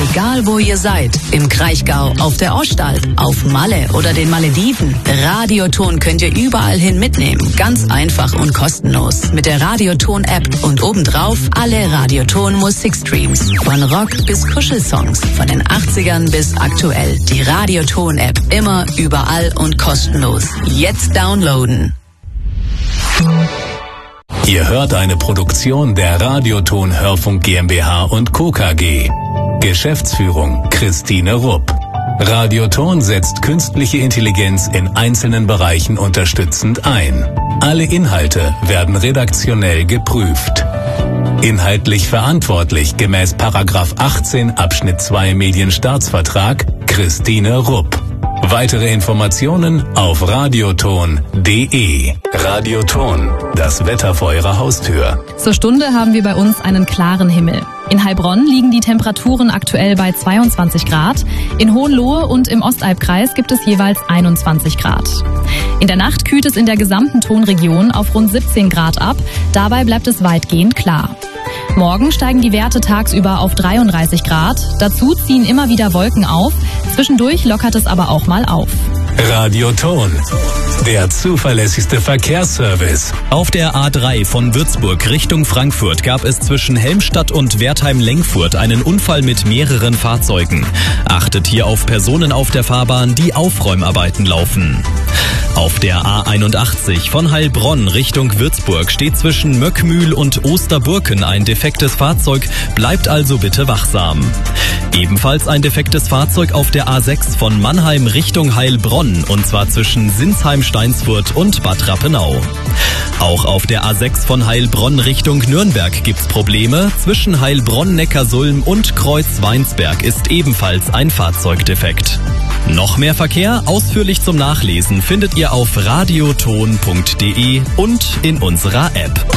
Egal wo ihr seid, im Kraichgau, auf der Ostalb, auf Malle oder den Malediven, Radioton könnt ihr überall hin mitnehmen. Ganz einfach und kostenlos. Mit der Radioton-App und obendrauf alle Radioton-Musikstreams. Von Rock bis Kuschelsongs, von den 80ern bis aktuell. Die Radioton-App, immer, überall und kostenlos. Jetzt downloaden. Ihr hört eine Produktion der Radioton Hörfunk GmbH und Co. KG. Geschäftsführung Christine Rupp. Radioton setzt künstliche Intelligenz in einzelnen Bereichen unterstützend ein. Alle Inhalte werden redaktionell geprüft. Inhaltlich verantwortlich gemäß § 18 Abschnitt 2 Medienstaatsvertrag Christine Rupp. Weitere Informationen auf radioton.de. Radioton, das Wetter vor Ihrer Haustür. Zur Stunde haben wir bei uns einen klaren Himmel. In Heilbronn liegen die Temperaturen aktuell bei 22 Grad. In Hohenlohe und im Ostalbkreis gibt es jeweils 21 Grad. In der Nacht kühlt es in der gesamten Tonregion auf rund 17 Grad ab. Dabei bleibt es weitgehend klar. Morgen steigen die Werte tagsüber auf 33 Grad. Dazu ziehen immer wieder Wolken auf. Zwischendurch lockert es aber auch mal auf. Radioton, der zuverlässigste Verkehrsservice. Auf der A3 von Würzburg Richtung Frankfurt gab es zwischen Helmstadt und Wertheim-Lengfurt einen Unfall mit mehreren Fahrzeugen. Achtet hier auf Personen auf der Fahrbahn, die Aufräumarbeiten laufen. Auf der A81 von Heilbronn Richtung Würzburg steht zwischen Möckmühl und Osterburken ein defektes Fahrzeug, bleibt also bitte wachsam. Ebenfalls ein defektes Fahrzeug auf der A6 von Mannheim Richtung Heilbronn, und zwar zwischen Sinsheim-Steinsfurt und Bad Rappenau. Auch auf der A6 von Heilbronn Richtung Nürnberg gibt's Probleme. Zwischen Heilbronn-Neckarsulm und Kreuz-Weinsberg ist ebenfalls ein Fahrzeug defekt. Noch mehr Verkehr ausführlich zum Nachlesen findet ihr auf radioton.de und in unserer App.